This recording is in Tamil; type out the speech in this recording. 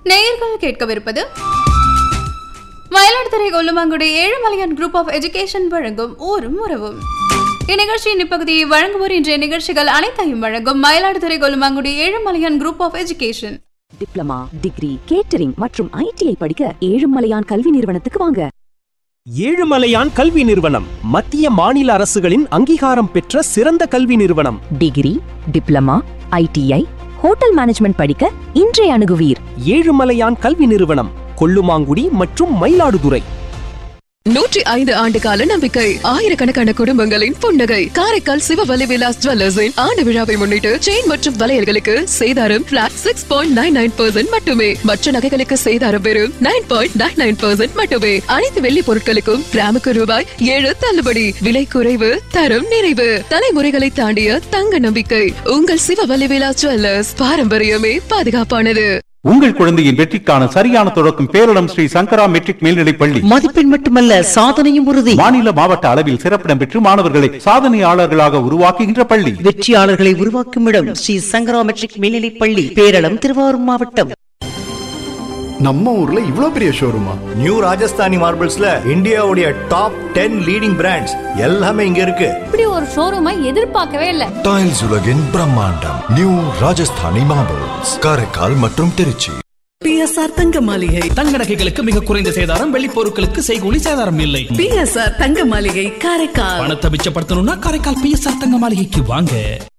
நேயர்கள் கேட்கவிருப்பது Mayiladuthurai Kollumangudi Ezhumalaiyan group of education வழங்கும் ஊரும் உறவும். இந்நிகழ்ச்சியின் இப்பகுதியை வழங்குவோர் இன்றைய நிகழ்ச்சிகள் அனைத்தையும் வழங்கும் Mayiladuthurai Kollumangudi Ezhumalaiyan group of education. Diploma, degree, catering மற்றும் ITI படிக்க ஏழுமலையான் கல்வி நிறுவனத்துக்கு வாங்க. ஏழுமலையான் கல்வி நிறுவனம் மத்திய மாநில அரசுகளின் அங்கீகாரம் பெற்ற சிறந்த கல்வி நிறுவனம். Degree, diploma, ITI, hotel management படிக்க இன்றைய அணுகுவீர். ஏழுமலையான் கல்வி நிறுவனம், கொல்லுமாங்குடி மற்றும் மயிலாடுதுறை. 105 ஆண்டு கால நம்பிக்கை, ஆயிரக்கணக்கான குடும்பங்களின் புன்னகை. காரைக்கால் சிவவலி விலாஸ் ஜுவல்லர்ஸின் ஆண்டு விழாவை முன்னிட்டு செயின் மற்றும் வளையல்களுக்கு சேதாரம் பிளாட் 6.99% மட்டுமே. மற்ற நகைகளுக்கு சேதாரம் வெறும் 9.99% மட்டுமே. அனைத்து வெள்ளி பொருட்களுக்கும் கிராமுக்கு ரூபாய் 7 தள்ளுபடி. விலை குறைவு, தரம் நிறைவு. தலைமுறைகளை தாண்டிய தங்க நம்பிக்கை. உங்கள் சிவவலி விலாஸ் ஜுவல்லர்ஸ். பாரம்பரியமே பாதுகாப்பானது. உங்கள் குழந்தையின் வெற்றிக்கான சரியான தொடக்கம் பேரிடம் ஸ்ரீ சங்கரா மெட்ரிக் மேல்நிலைப் பள்ளி. மதிப்பெண் மட்டுமல்ல, சாதனையும் உறுதி. மாநில மாவட்ட அளவில் சிறப்பிடம் பெற்று மாணவர்களை சாதனையாளர்களாக உருவாக்குகின்ற பள்ளி. வெற்றியாளர்களை உருவாக்கும் இடம் ஸ்ரீ சங்கரா மெட்ரிக் மேல்நிலைப் பள்ளி, பேரளம், திருவாரூர் மாவட்டம். நம்ம ஊர்ல இவ்ளோ பெரிய ஷோரூமா? நியூ ராஜஸ்தானி மார்பிள்ஸ்ல இந்தியாவுடைய டாப் 10 லீடிங் பிராண்ட்ஸ் எல்லாமே இங்க இருக்கு. இப்படி ஒரு ஷோரூமை எதிர்பார்க்கவே இல்ல. டைல்ஸ் உலகின் பிரம்மாண்டம் நியூ ராஜஸ்தானி மார்பிள்ஸ், காரைக்கால் மற்றும் திருச்சி. PSR தங்க மாளிகை. தங்க நகைகளுக்கு மிக குறைந்த சேதாரம், வெள்ளி பொருட்களுக்கு செய்கூலி சேதாரம் இல்லை. PSR தங்க மாளிகை, காரைக்கால். பணத்தை மிச்சப்படுத்தணும்னா காரைக்கால் PSR தங்க மாளிகைக்கு வாங்க.